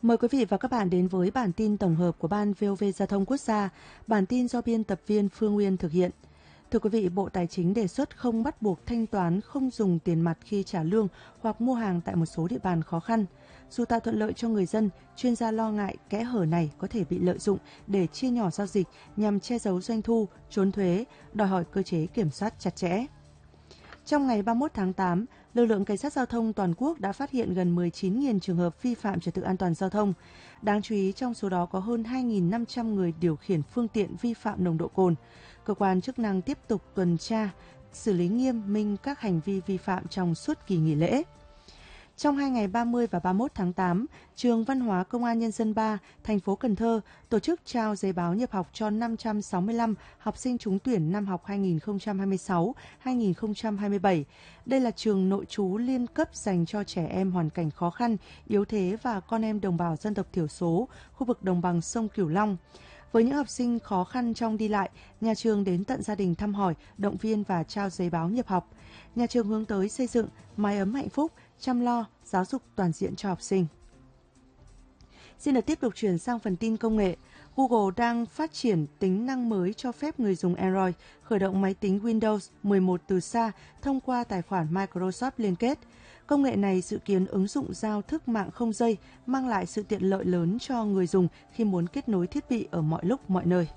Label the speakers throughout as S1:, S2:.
S1: Mời quý vị và các bạn đến với bản tin tổng hợp của Ban VOV Giao thông Quốc gia. Bản tin do biên tập viên Phương Nguyên thực hiện. Thưa quý vị, Bộ Tài chính đề xuất không bắt buộc thanh toán không dùng tiền mặt khi trả lương hoặc mua hàng tại một số địa bàn khó khăn. Dù tạo thuận lợi cho người dân, chuyên gia lo ngại kẽ hở này có thể bị lợi dụng để chia nhỏ giao dịch nhằm che giấu doanh thu, trốn thuế, đòi hỏi cơ chế kiểm soát chặt chẽ. Trong ngày 31 tháng 8, lực lượng Cảnh sát Giao thông toàn quốc đã phát hiện gần 19.000 trường hợp vi phạm trật tự an toàn giao thông. Đáng chú ý, trong số đó có hơn 2.500 người điều khiển phương tiện vi phạm nồng độ cồn. Cơ quan chức năng tiếp tục tuần tra, xử lý nghiêm minh các hành vi vi phạm trong suốt kỳ nghỉ lễ. Trong 2 ngày 30 và 31 tháng 8, Trường Văn hóa Công an Nhân dân 3, thành phố Cần Thơ tổ chức trao giấy báo nhập học cho 565 học sinh trúng tuyển năm học 2026-2027. Đây là trường nội trú liên cấp dành cho trẻ em hoàn cảnh khó khăn, yếu thế và con em đồng bào dân tộc thiểu số, khu vực đồng bằng sông Cửu Long. Với những học sinh khó khăn trong đi lại, nhà trường đến tận gia đình thăm hỏi, động viên và trao giấy báo nhập học. Nhà trường hướng tới xây dựng mái ấm hạnh phúc, chăm lo, giáo dục toàn diện cho học sinh. Xin được tiếp tục chuyển sang phần tin công nghệ. Google đang phát triển tính năng mới cho phép người dùng Android khởi động máy tính Windows 11 từ xa thông qua tài khoản Microsoft liên kết. Công nghệ này dự kiến ứng dụng giao thức mạng không dây, mang lại sự tiện lợi lớn cho người dùng khi muốn kết nối thiết bị ở mọi lúc, mọi nơi.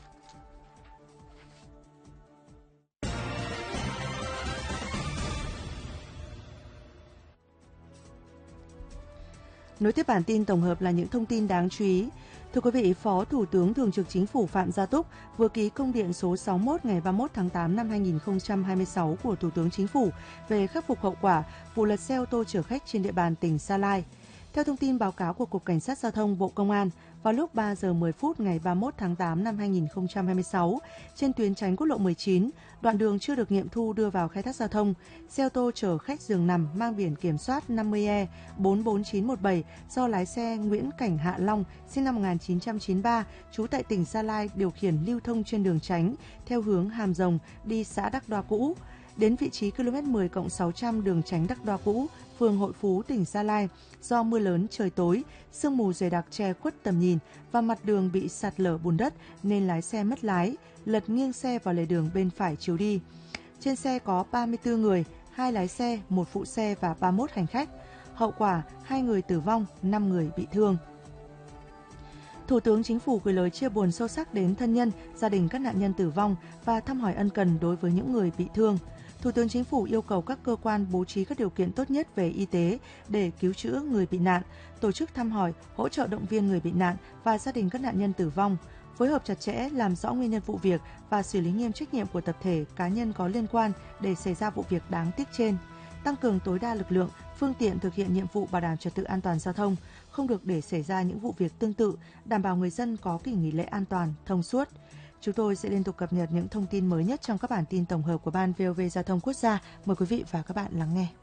S1: Nối tiếp bản tin tổng hợp là những thông tin đáng chú ý. Thưa quý vị, Phó Thủ tướng Thường trực Chính phủ Phạm Gia Túc vừa ký công điện số 61 ngày 31 tháng 8 năm 2026 của Thủ tướng Chính phủ về khắc phục hậu quả vụ lật xe ô tô chở khách trên địa bàn tỉnh Gia Lai. Theo thông tin báo cáo của Cục Cảnh sát Giao thông Bộ Công an, vào lúc 3 giờ 10 phút ngày 31 tháng 8 năm 2026, trên tuyến tránh quốc lộ 19, đoạn đường chưa được nghiệm thu đưa vào khai thác giao thông, xe ô tô chở khách giường nằm mang biển kiểm soát 50E44917 do lái xe Nguyễn Cảnh Hạ Long, sinh năm 1993, trú tại tỉnh Gia Lai điều khiển lưu thông trên đường tránh theo hướng Hàm Rồng đi xã Đắc Đoa Cũ. Đến vị trí km 10+600 đường tránh Đắc Đoa Cũ, phường Hội Phú, tỉnh Gia Lai, do mưa lớn trời tối, sương mù dày đặc che khuất tầm nhìn và mặt đường bị sạt lở bùn đất nên lái xe mất lái, lật nghiêng xe vào lề đường bên phải chiếu đi. Trên xe có 34 người, 2 lái xe, 1 phụ xe và 31 hành khách. Hậu quả, 2 người tử vong, 5 người bị thương. Thủ tướng Chính phủ gửi lời chia buồn sâu sắc đến thân nhân, gia đình các nạn nhân tử vong và thăm hỏi ân cần đối với những người bị thương. Thủ tướng Chính phủ yêu cầu các cơ quan bố trí các điều kiện tốt nhất về y tế để cứu chữa người bị nạn, tổ chức thăm hỏi, hỗ trợ động viên người bị nạn và gia đình các nạn nhân tử vong, phối hợp chặt chẽ làm rõ nguyên nhân vụ việc và xử lý nghiêm trách nhiệm của tập thể, cá nhân có liên quan để xảy ra vụ việc đáng tiếc trên. Tăng cường tối đa lực lượng, phương tiện thực hiện nhiệm vụ bảo đảm trật tự an toàn giao thông, không được để xảy ra những vụ việc tương tự, đảm bảo người dân có kỳ nghỉ lễ an toàn, thông suốt. Chúng tôi sẽ liên tục cập nhật những thông tin mới nhất trong các bản tin tổng hợp của Ban VOV Giao thông Quốc gia. Mời quý vị và các bạn lắng nghe.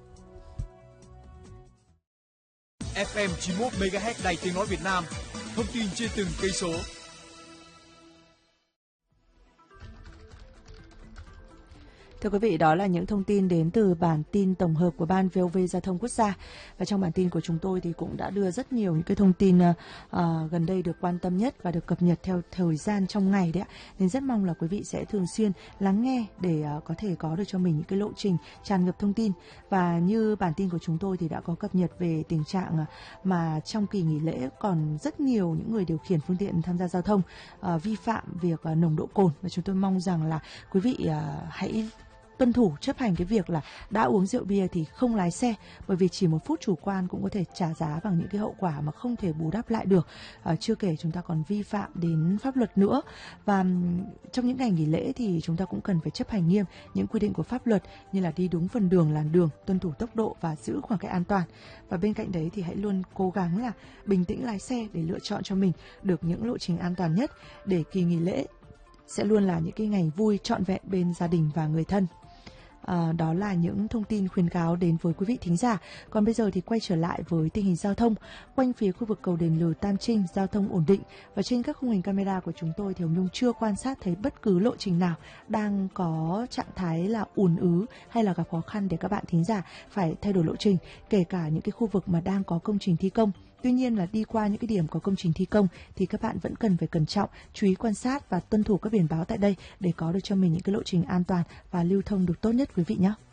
S2: FM 91 MHz Đài Tiếng nói Việt Nam. Thông tin trên từng cây số.
S1: Thưa quý vị, đó là những thông tin đến từ bản tin tổng hợp của Ban VOV Giao thông Quốc gia. Và trong bản tin của chúng tôi thì cũng đã đưa rất nhiều những cái thông tin gần đây được quan tâm nhất và được cập nhật theo thời gian trong ngày đấy ạ. Nên rất mong là quý vị sẽ thường xuyên lắng nghe để có thể có được cho mình những cái lộ trình tràn ngập thông tin. Và như bản tin của chúng tôi thì đã có cập nhật về tình trạng mà trong kỳ nghỉ lễ còn rất nhiều những người điều khiển phương tiện tham gia giao thông vi phạm việc nồng độ cồn. Và chúng tôi mong rằng là quý vị hãy tuân thủ chấp hành cái việc là đã uống rượu bia thì không lái xe, bởi vì chỉ 1 phút chủ quan cũng có thể trả giá bằng những cái hậu quả mà không thể bù đắp lại được. Chưa kể chúng ta còn vi phạm đến pháp luật nữa. Và trong những ngày nghỉ lễ thì chúng ta cũng cần phải chấp hành nghiêm những quy định của pháp luật như là đi đúng phần đường, làn đường, tuân thủ tốc độ và giữ khoảng cách an toàn. Và bên cạnh đấy thì hãy luôn cố gắng là bình tĩnh lái xe để lựa chọn cho mình được những lộ trình an toàn nhất để kỳ nghỉ lễ sẽ luôn là những cái ngày vui trọn vẹn bên gia đình và người thân. Đó là những thông tin khuyến cáo đến với quý vị thính giả. Còn bây giờ thì quay trở lại với tình hình giao thông. Quanh phía khu vực cầu Đền Lừ Tam Trinh, giao thông ổn định. Và trên các khung hình camera của chúng tôi thì Hồng Nhung chưa quan sát thấy bất cứ lộ trình nào đang có trạng thái là ùn ứ hay là gặp khó khăn để các bạn thính giả phải thay đổi lộ trình, kể cả những cái khu vực mà đang có công trình thi công. Tuy nhiên là đi qua những cái điểm có công trình thi công thì các bạn vẫn cần phải cẩn trọng, chú ý quan sát và tuân thủ các biển báo tại đây để có được cho mình những cái lộ trình an toàn và lưu thông được tốt nhất quý vị nhé.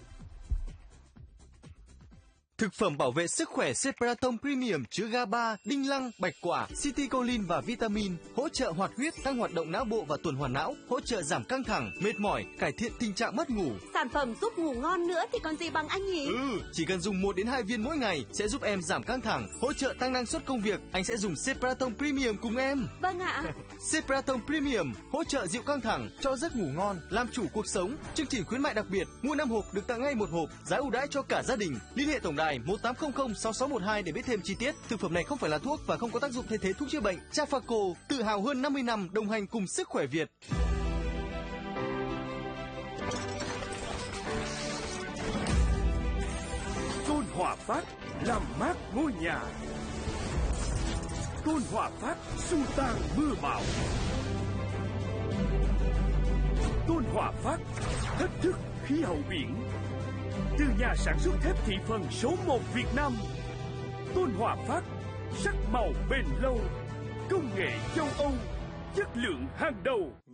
S3: Thực phẩm bảo vệ sức khỏe Cepraton Premium chứa GABA, đinh lăng, bạch quả, citicoline và vitamin, hỗ trợ hoạt huyết, tăng hoạt động não bộ và tuần hoàn não, hỗ trợ giảm căng thẳng, mệt mỏi, cải thiện tình trạng mất ngủ.
S4: Sản phẩm giúp ngủ ngon nữa thì còn gì bằng anh nhỉ?
S3: Chỉ cần dùng 1 đến 2 viên mỗi ngày sẽ giúp em giảm căng thẳng, hỗ trợ tăng năng suất công việc. Anh sẽ dùng Cepraton Premium cùng em.
S4: Vâng ạ.
S3: Cepraton Premium hỗ trợ dịu căng thẳng, cho giấc ngủ ngon, làm chủ cuộc sống. Chương trình khuyến mại đặc biệt, mua 5 hộp được tặng ngay 1 hộp, giá ưu đãi cho cả gia đình. Liên hệ tổng đài 1800 6612 để biết thêm chi tiết. Thực phẩm này không phải là thuốc và không có tác dụng thay thế thuốc chữa bệnh. Trafaco tự hào hơn 50 năm đồng hành cùng sức khỏe Việt.
S5: Tôn Hòa Phát làm mát ngôi nhà. Tôn Hòa Phát xua tan mưa bão. Tôn Hòa Phát thách thức khí hậu biển. Từ nhà sản xuất thép thị phần số 1 Việt Nam, Tôn Hòa Phát, sắc màu bền lâu, công nghệ châu Âu, chất lượng hàng đầu.